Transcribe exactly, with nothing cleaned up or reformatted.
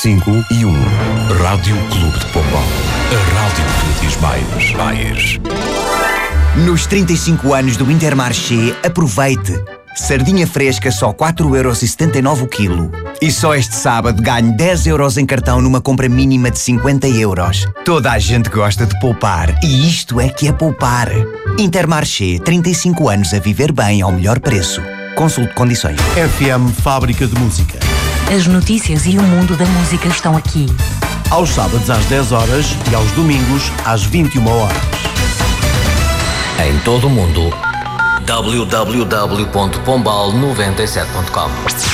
cinco e um. Rádio Clube de Pombal. A rádio que diz mais. Mais. Nos trinta e cinco anos do Intermarché, aproveite! Sardinha fresca só quatro euros e setenta e nove o quilo. E só este sábado ganhe dez euros em cartão numa compra mínima de cinquenta euros. Toda a gente gosta de poupar e isto é que é poupar. Intermarché, trinta e cinco anos a viver bem ao melhor preço. Consulte condições. F M Fábrica de Música. As notícias e o mundo da música estão aqui. Aos sábados às dez horas e aos domingos às vinte e uma horas. Em todo o mundo, w w w ponto pombal noventa e sete ponto com.